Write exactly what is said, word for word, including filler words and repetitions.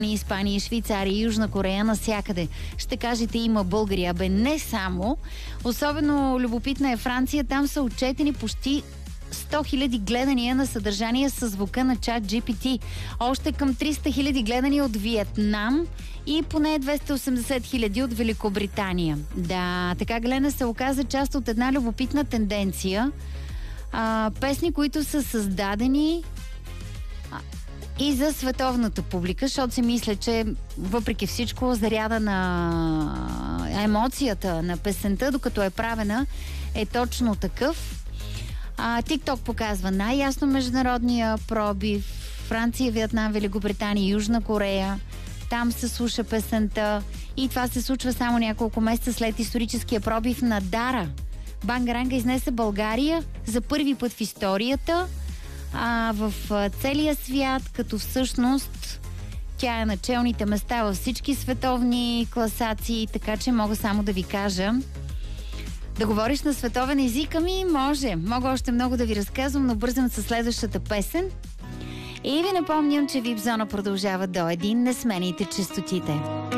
Испания, Швейцария, Южна Корея, насякъде. Ще кажете, има българи, абе не само. Особено любопитна е Франция. Там са отчетени почти сто хиляди гледания на съдържание с звука на чат Джи Пи Ти. Още към триста хиляди гледания от Виетнам и поне двеста и осемдесет хиляди от Великобритания. Да, така гледане се оказа част от една любопитна тенденция. А, песни, които са създадени и за световната публика, защото си мисля, че въпреки всичко заряда на емоцията на песента, докато е правена, е точно такъв. А, TikTok показва най-ясно международния пробив. Франция, Виетнам, Великобритания, Южна Корея. Там се слуша песента и това се случва само няколко месеца след историческия пробив на Дара. Бангаранга изнесе България за първи път в историята а, в целия свят, като всъщност тя е на челните места във всички световни класации, така че мога само да ви кажа. Да говориш на световен език, ами може. Мога още много да ви разказвам, но бързам със следващата песен. И ви напомням, че Вип Зона продължава до един. Не смените честотите.